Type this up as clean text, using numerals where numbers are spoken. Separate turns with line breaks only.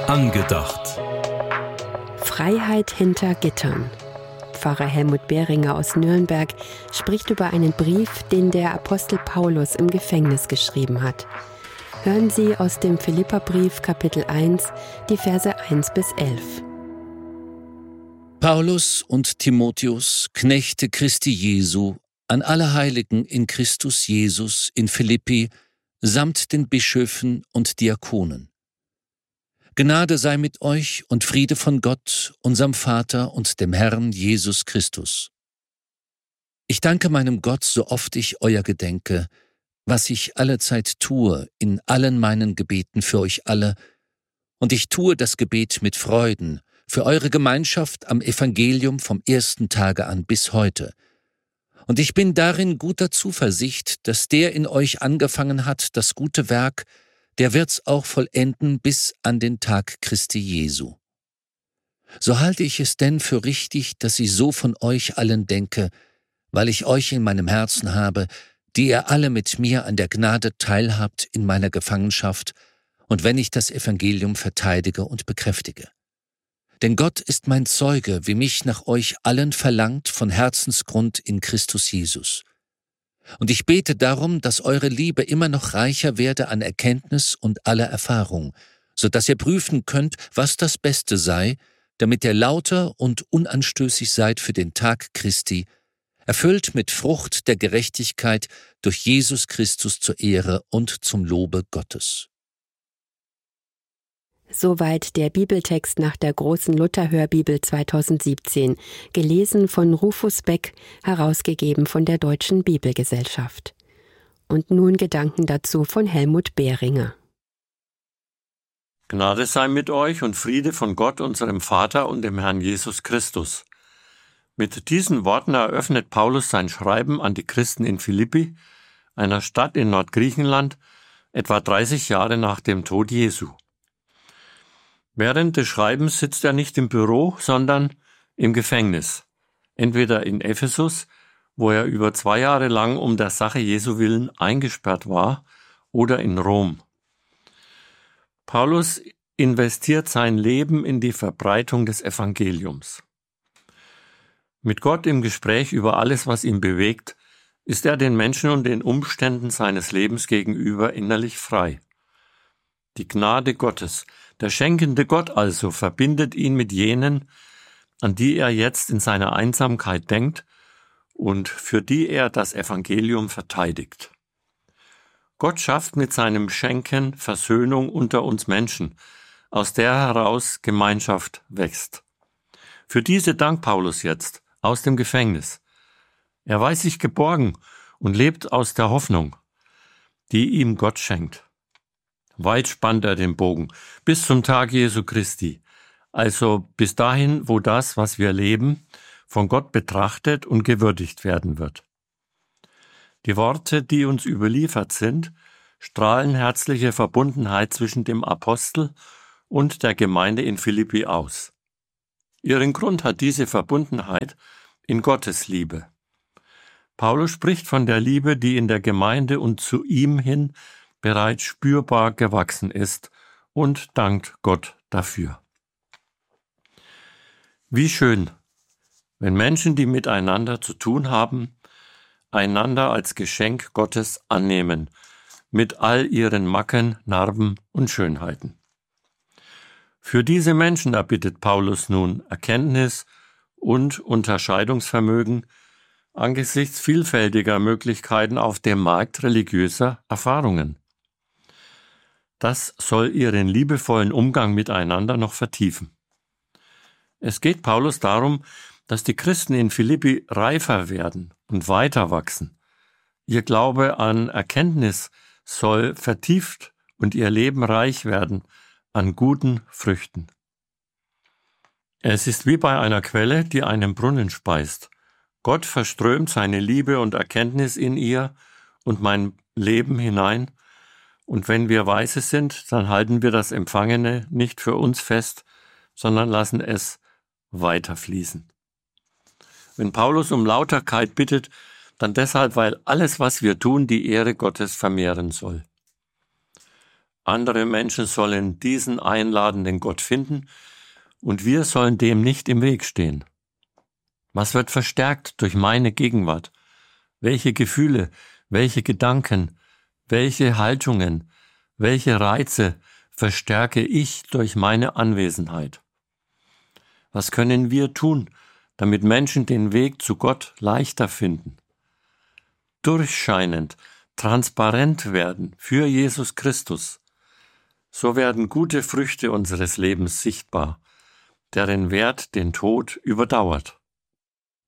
Angedacht.
Freiheit hinter Gittern. Pfarrer Helmut Behringer aus Nürnberg spricht über einen Brief, den der Apostel Paulus im Gefängnis geschrieben hat. Hören Sie aus dem Philipperbrief Kapitel 1, die Verse 1 bis 11.
Paulus und Timotheus, Knechte Christi Jesu, an alle Heiligen in Christus Jesus in Philippi, samt den Bischöfen und Diakonen. Gnade sei mit euch und Friede von Gott, unserem Vater und dem Herrn Jesus Christus. Ich danke meinem Gott, so oft ich euer gedenke, was ich allezeit tue, in allen meinen Gebeten für euch alle, und ich tue das Gebet mit Freuden, für eure Gemeinschaft am Evangelium vom ersten Tage an bis heute. Und ich bin darin guter Zuversicht, dass der in euch angefangen hat, das gute Werk, der wird's auch vollenden bis an den Tag Christi Jesu. So halte ich es denn für richtig, dass ich so von euch allen denke, weil ich euch in meinem Herzen habe, die ihr alle mit mir an der Gnade teilhabt in meiner Gefangenschaft und wenn ich das Evangelium verteidige und bekräftige. Denn Gott ist mein Zeuge, wie mich nach euch allen verlangt von Herzensgrund in Christus Jesus. Und ich bete darum, dass eure Liebe immer noch reicher werde an Erkenntnis und aller Erfahrung, so dass ihr prüfen könnt, was das Beste sei, damit ihr lauter und unanstößig seid für den Tag Christi, erfüllt mit Frucht der Gerechtigkeit durch Jesus Christus zur Ehre und zum Lobe Gottes.
Soweit der Bibeltext nach der großen Luther-Hörbibel 2017, gelesen von Rufus Beck, herausgegeben von der Deutschen Bibelgesellschaft. Und nun Gedanken dazu von Helmut Behringer.
Gnade sei mit euch und Friede von Gott, unserem Vater und dem Herrn Jesus Christus. Mit diesen Worten eröffnet Paulus sein Schreiben an die Christen in Philippi, einer Stadt in Nordgriechenland, etwa 30 Jahre nach dem Tod Jesu. Während des Schreibens sitzt er nicht im Büro, sondern im Gefängnis. Entweder in Ephesus, wo er über 2 Jahre lang um der Sache Jesu willen eingesperrt war, oder in Rom. Paulus investiert sein Leben in die Verbreitung des Evangeliums. Mit Gott im Gespräch über alles, was ihn bewegt, ist er den Menschen und den Umständen seines Lebens gegenüber innerlich frei. Die Gnade Gottes, der schenkende Gott also, verbindet ihn mit jenen, an die er jetzt in seiner Einsamkeit denkt und für die er das Evangelium verteidigt. Gott schafft mit seinem Schenken Versöhnung unter uns Menschen, aus der heraus Gemeinschaft wächst. Für diese dankt Paulus jetzt aus dem Gefängnis. Er weiß sich geborgen und lebt aus der Hoffnung, die ihm Gott schenkt. Weit spannt er den Bogen, bis zum Tag Jesu Christi, also bis dahin, wo das, was wir leben, von Gott betrachtet und gewürdigt werden wird. Die Worte, die uns überliefert sind, strahlen herzliche Verbundenheit zwischen dem Apostel und der Gemeinde in Philippi aus. Ihren Grund hat diese Verbundenheit in Gottes Liebe. Paulus spricht von der Liebe, die in der Gemeinde und zu ihm hin bereits spürbar gewachsen ist und dankt Gott dafür. Wie schön, wenn Menschen, die miteinander zu tun haben, einander als Geschenk Gottes annehmen, mit all ihren Macken, Narben und Schönheiten. Für diese Menschen erbittet Paulus nun Erkenntnis und Unterscheidungsvermögen angesichts vielfältiger Möglichkeiten auf dem Markt religiöser Erfahrungen. Das soll ihren liebevollen Umgang miteinander noch vertiefen. Es geht Paulus darum, dass die Christen in Philippi reifer werden und weiter wachsen. Ihr Glaube an Erkenntnis soll vertieft und ihr Leben reich werden an guten Früchten. Es ist wie bei einer Quelle, die einen Brunnen speist. Gott verströmt seine Liebe und Erkenntnis in ihr und mein Leben hinein. Und wenn wir weise sind, dann halten wir das Empfangene nicht für uns fest, sondern lassen es weiterfließen. Wenn Paulus um Lauterkeit bittet, dann deshalb, weil alles, was wir tun, die Ehre Gottes vermehren soll. Andere Menschen sollen diesen einladenden Gott finden und wir sollen dem nicht im Weg stehen. Was wird verstärkt durch meine Gegenwart? Welche Gefühle, welche Gedanken, welche Haltungen, welche Reize verstärke ich durch meine Anwesenheit? Was können wir tun, damit Menschen den Weg zu Gott leichter finden? Durchscheinend, transparent werden für Jesus Christus. So werden gute Früchte unseres Lebens sichtbar, deren Wert den Tod überdauert.